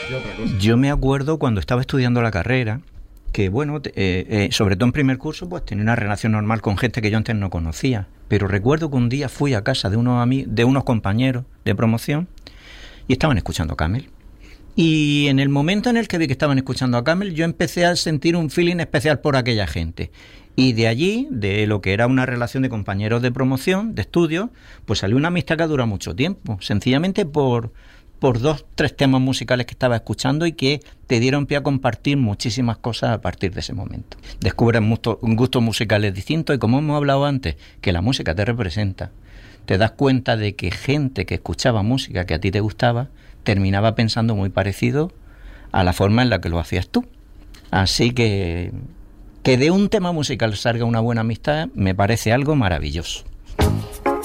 Yo me acuerdo cuando estaba estudiando la carrera, que bueno, sobre todo en primer curso, pues tenía una relación normal con gente que yo antes no conocía. Pero recuerdo que un día fui a casa de unos compañeros de promoción y estaban escuchando Camel. Y en el momento en el que vi que estaban escuchando a Camel, yo empecé a sentir un feeling especial por aquella gente. Y de allí, de lo que era una relación de compañeros de promoción, de estudio, pues salió una amistad que dura mucho tiempo. Sencillamente por 2, 3 temas musicales que estaba escuchando y que te dieron pie a compartir muchísimas cosas a partir de ese momento. Descubres gustos musicales distintos y, como hemos hablado antes, que la música te representa. Te das cuenta de que gente que escuchaba música que a ti te gustaba terminaba pensando muy parecido a la forma en la que lo hacías tú. Así que de un tema musical salga una buena amistad me parece algo maravilloso.